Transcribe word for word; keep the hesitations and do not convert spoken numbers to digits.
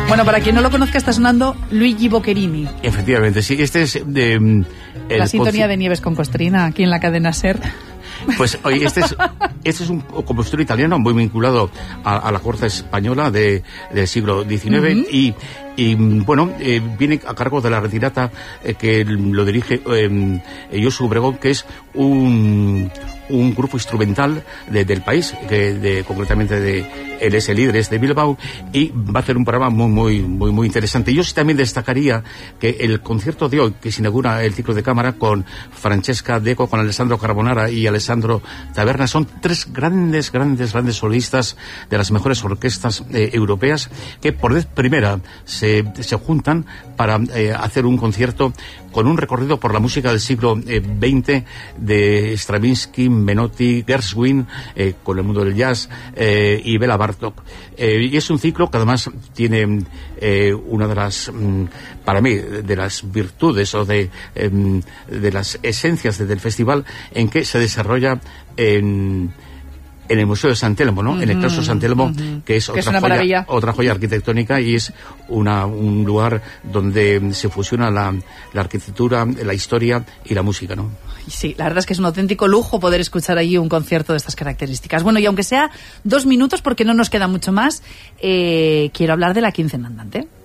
Bueno, para quien no lo conozca, está sonando Luigi Boccherini. Efectivamente, sí. Este es de... Um, la sintonía conci... de Nieves con Costrina, aquí en la cadena SER. Pues oye, este es, este es un compositor italiano muy vinculado a, a la corte española de, del siglo diecinueve. Uh-huh. y, y bueno, eh, viene a cargo de la retirata eh, que lo dirige eh, Josu Obregón, que es un... un grupo instrumental de, del país, que de, concretamente de él es el líder, es de Bilbao, y va a hacer un programa muy muy muy muy interesante. Yo sí también destacaría que el concierto de hoy, que se inaugura el ciclo de cámara con Francesca Deco, con Alessandro Carbonara y Alessandro Taberna, son tres grandes, grandes, grandes solistas de las mejores orquestas eh, europeas, que por vez primera se, se juntan para eh, hacer un concierto con un recorrido por la música del siglo eh, veinte de Stravinsky, Menotti, Gershwin, eh, con el mundo del jazz, eh, y Bela Bartók. Eh, y es un ciclo que además tiene eh, una de las, mm, para mí, de las virtudes o de, eh, de las esencias de, del festival, en que se desarrolla en... en el Museo de San Telmo, ¿no? Uh-huh, en el claustro San Telmo, uh-huh. que es, que otra, es joya, otra joya arquitectónica, y es una, un lugar donde se fusiona la, la arquitectura, la historia y la música, ¿no? Sí, la verdad es que es un auténtico lujo poder escuchar allí un concierto de estas características. Bueno, y aunque sea dos minutos, porque no nos queda mucho más, eh, quiero hablar de la quincena andante.